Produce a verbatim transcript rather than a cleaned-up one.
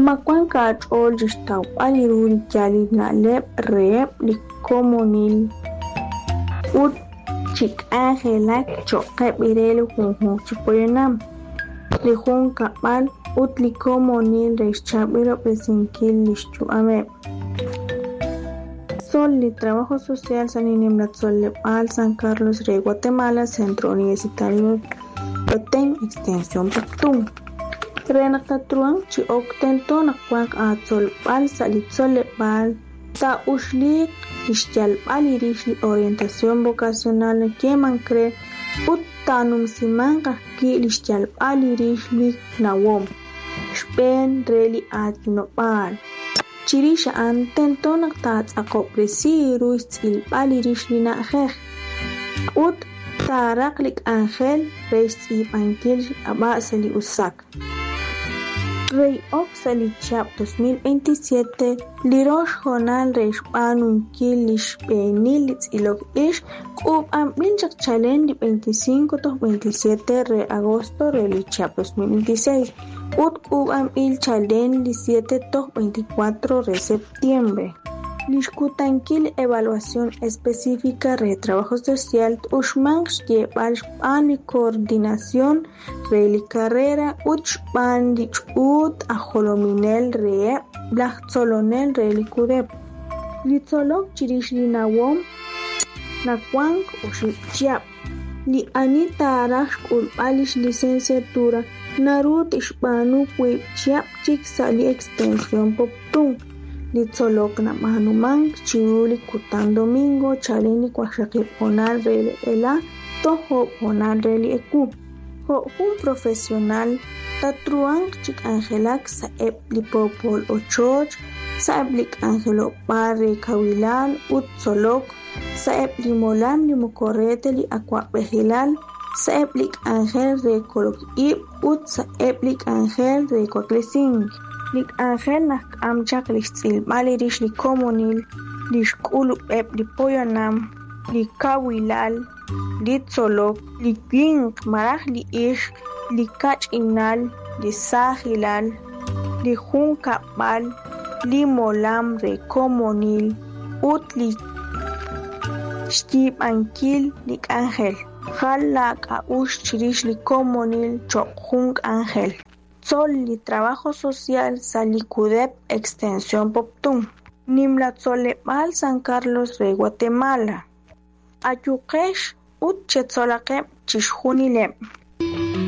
Macuanca achol jistau aliruri jali na lep rep li komonil ut chik angelak chokep irelu junju chipoyenam li jun kapal ut li komonil reschabiro pesinkil lishchu amep. Sol li Trabajo Social San Inimlatzollepal San Carlos de Guatemala Centro Universitario Petén Extensión Pactum. Renatruan chi oktento nakwak atzolpal salitzollepal ta ushlik lixyalpal irixli orientación vocacional keman cre ut tanum siman kahki lixyalpal irixli nawom xpen reli atnopal chirisha antento naktat akopresiru itzilpal irixli najej ut taraklik angel reis ipankil abasali usak. Rey Oxali Chap dos mil veintisiete, Lirosh Jonal Reish Panun Kilish Penilitz y Log Ish, Kub Ambilchak Challenge veinticinco a veintisiete de agosto Reli Chap dos mil veintiséis, Ut Kub Ambil Challenge siete a veinticuatro de septiembre. Lishkutankil evaluación específica de trabajo social Ushmanx llevar pani coordinación reli carrera Uchpan ut ajolominel re blachzolonel reli kurep litzolok chirish li nawom nakwang ushipchiap li anita arash ulpalish licenciatura narut ishpanu kwipchiap chik sali extensión poptung Litzolok na mahanumang chiuli kutan domingo chalini kwashakip honal reli ela toho honal reli eku ho un profesional tatruang chik angelak sa epli popol ochoch sa eplik angelo pare kawilal ut solok sa epli molan li mokorete li akwapehilal sa eplik angel re kolok ip ut sa eplik angel re kwaklesing Lik angel nak amchak lichtzil malirish li komonil li shkulu ep li poyanam li kawilal li tzolok li gwing maraj li ish li kach inal li sahilal li jun kapal li molam re komonil ut li shtib ankil lik angel jala ka ush chirish li komonil chok jun angel Sol li Trabajo Social Salicudep Extensión Poptum. Nimlatzollepal San Carlos de Guatemala. Ayukesh ut chetzolakep chishjunilep.